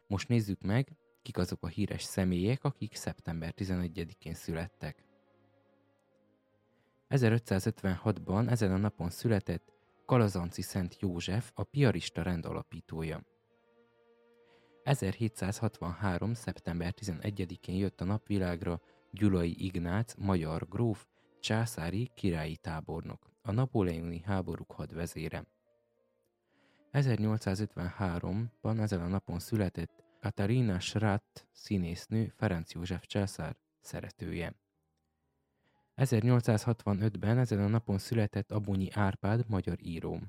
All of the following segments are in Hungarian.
Most nézzük meg, kik azok a híres személyek, akik szeptember 11-én születtek. 1556-ban ezen a napon született Kalazanci Szent József, a piarista rend alapítója. 1763. szeptember 11-én jött a napvilágra Gyulai Ignác, magyar gróf, császári királyi tábornok, a napóleoni háborúk hadvezére. 1853-ban ezen a napon született Katarina Schratt, színésznő, Ferenc József császár szeretője. 1865-ben ezen a napon született Abonyi Árpád, magyar író.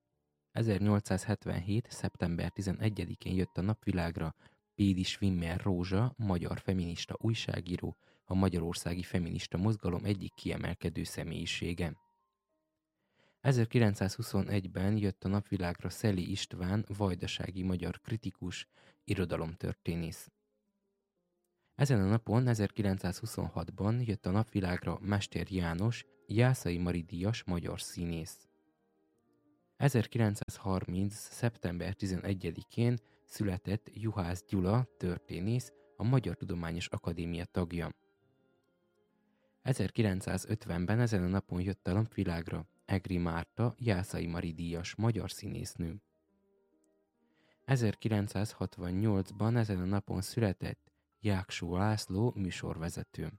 1877. szeptember 11-én jött a napvilágra Pédis Wimmer Rózsa, magyar feminista újságíró, a magyarországi feminista mozgalom egyik kiemelkedő személyisége. 1921-ben jött a napvilágra Szeli István, vajdasági magyar kritikus, irodalomtörténész. Ezen a napon 1926-ban jött a napvilágra Mester János, Jászai Mari díjas magyar színész. 1930. szeptember 11-én született Juhász Gyula, történész, a Magyar Tudományos Akadémia tagja. 1950-ben ezen a napon jött a napvilágra Egri Márta, Jászai Mari díjas magyar színésznő. 1968-ban ezen a napon született Jáksó László, műsorvezető.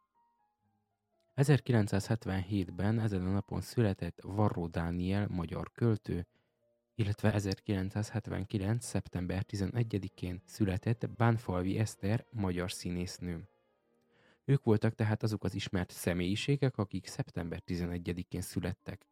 1977-ben ezen a napon született Varró Dániel, magyar költő, illetve 1979. szeptember 11-én született Bánfalvi Eszter, magyar színésznő. Ők voltak tehát azok az ismert személyiségek, akik szeptember 11-én születtek.